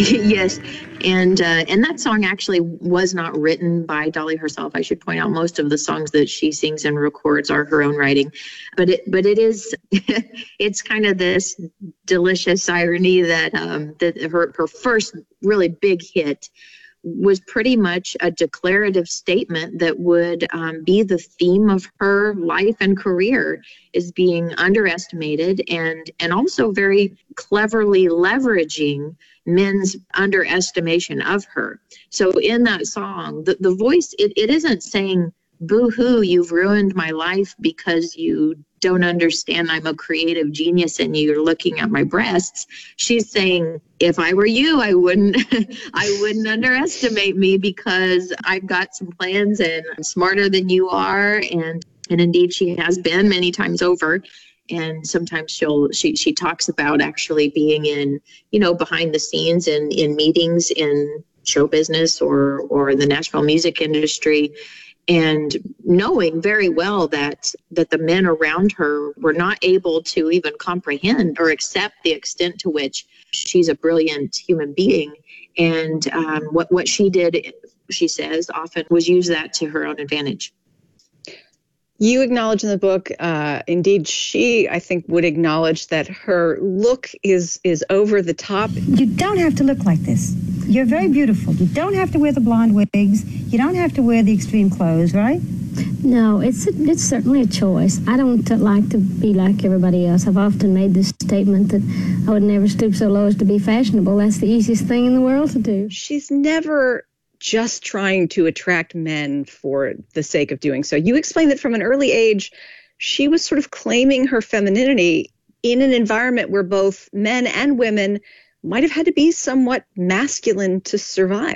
Yes, and that song actually was not written by Dolly herself. I should point out most of the songs that she sings and records are her own writing, but it is it's kind of this delicious irony that that her first really big hit was pretty much a declarative statement that would be the theme of her life and career, is being underestimated and also very cleverly leveraging men's underestimation of her. So in that song, the voice, it isn't saying, boo-hoo, you've ruined my life because you don't understand I'm a creative genius and you're looking at my breasts. She's saying, if I were you, I wouldn't I wouldn't underestimate me because I've got some plans and I'm smarter than you are. And indeed she has been many times over. And sometimes she talks about actually being in, behind the scenes and in meetings in show business or the Nashville music industry, and knowing very well that the men around her were not able to even comprehend or accept the extent to which she's a brilliant human being. And what she did, she says, often was use that to her own advantage. You acknowledge in the book, indeed, she, I think, would acknowledge that her look is over the top. You don't have to look like this. You're very beautiful. You don't have to wear the blonde wigs. You don't have to wear the extreme clothes, right? No, it's certainly a choice. I don't like to be like everybody else. I've often made this statement that I would never stoop so low as to be fashionable. That's the easiest thing in the world to do. She's never just trying to attract men for the sake of doing so. You explained that from an early age, she was sort of claiming her femininity in an environment where both men and women might have had to be somewhat masculine to survive.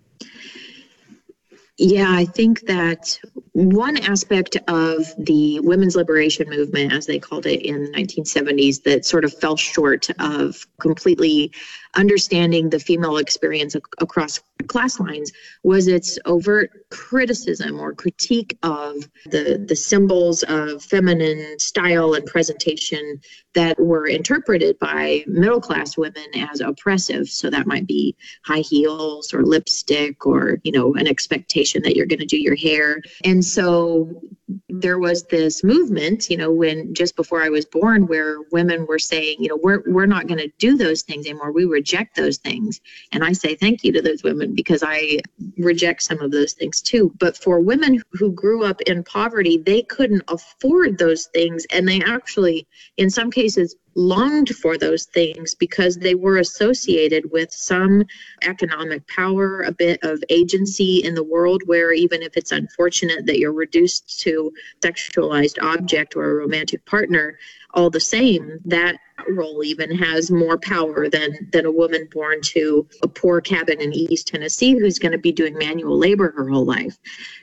Yeah, I think that one aspect of the women's liberation movement, as they called it in the 1970s, that sort of fell short of completely understanding the female experience across class lines was its overt criticism or critique of the symbols of feminine style and presentation that were interpreted by middle class women as oppressive. So that might be high heels or lipstick or, an expectation that you're going to do your hair. And so there was this movement, when just before I was born, where women were saying, we're not going to do those things anymore. We reject those things. And I say thank you to those women because I reject some of those things too. But for women who grew up in poverty, they couldn't afford those things. And they actually, in some cases, longed for those things because they were associated with some economic power, a bit of agency in the world, where even if it's unfortunate that you're reduced to sexualized object or a romantic partner, all the same, that role even has more power than a woman born to a poor cabin in East Tennessee who's going to be doing manual labor her whole life.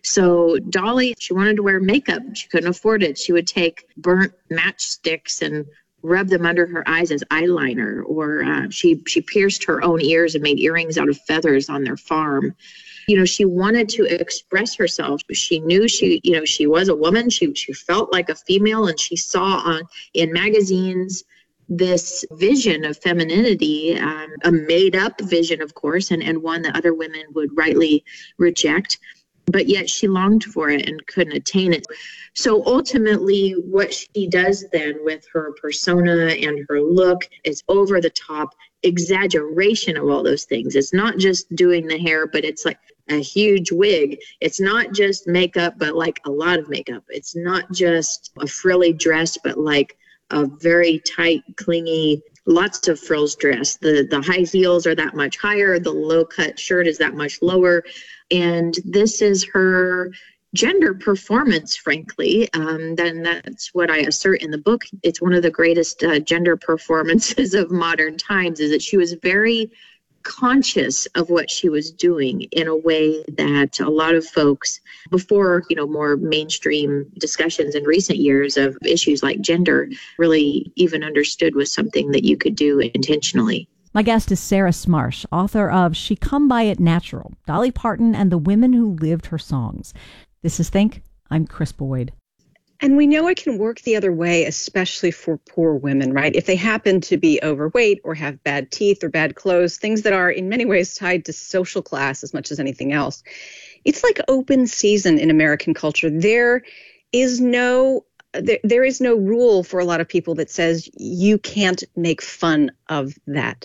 So Dolly, she wanted to wear makeup. She couldn't afford it. She would take burnt matchsticks and rub them under her eyes as eyeliner, or she pierced her own ears and made earrings out of feathers on their farm. She wanted to express herself. She knew she was a woman. She felt like a female, and she saw in magazines this vision of femininity, a made-up vision, of course, and one that other women would rightly reject. But yet she longed for it and couldn't attain it. So ultimately, what she does then with her persona and her look is over the top exaggeration of all those things. It's not just doing the hair, but it's like a huge wig. It's not just makeup, but like a lot of makeup. It's not just a frilly dress, but like a very tight, clingy, lots of frills dress. The high heels are that much higher. The low cut shirt is that much lower. And this is her gender performance, frankly. Then that's what I assert in the book. It's one of the greatest gender performances of modern times, is that she was very conscious of what she was doing in a way that a lot of folks before, more mainstream discussions in recent years of issues like gender really even understood was something that you could do intentionally. My guest is Sarah Smarsh, author of She Come By It Natural, Dolly Parton and the Women Who Lived Her Songs. This is Think. I'm Chris Boyd. And we know it can work the other way, especially for poor women, right? If they happen to be overweight or have bad teeth or bad clothes, things that are in many ways tied to social class as much as anything else. It's like open season in American culture. There is no rule for a lot of people that says you can't make fun of that.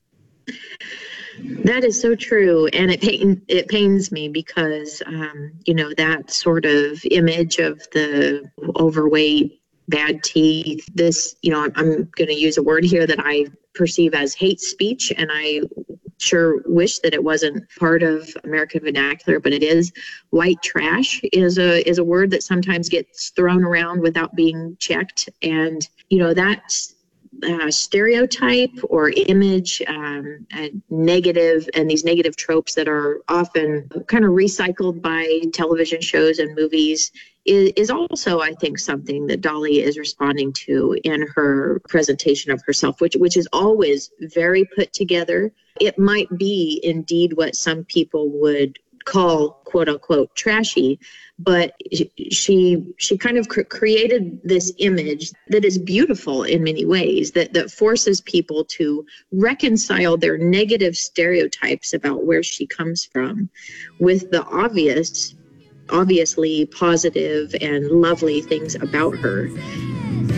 That is so true, and it pains me because that sort of image of the overweight, bad teeth. This, I'm going to use a word here that I perceive as hate speech, and I sure wish that it wasn't part of American vernacular, but it is. White trash is a word that sometimes gets thrown around without being checked, and that's. Stereotype or image, negative, and these negative tropes that are often kind of recycled by television shows and movies is also, I think, something that Dolly is responding to in her presentation of herself, which is always very put together. It might be indeed what some people would call quote unquote trashy, but she kind of created this image that is beautiful in many ways, that forces people to reconcile their negative stereotypes about where she comes from with the obviously positive and lovely things about her.